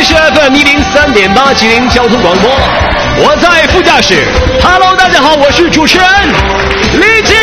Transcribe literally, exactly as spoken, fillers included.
是 F M 一零三点八吉林交通广播，我在副驾驶。Hello， 大家好，我是主持人李健。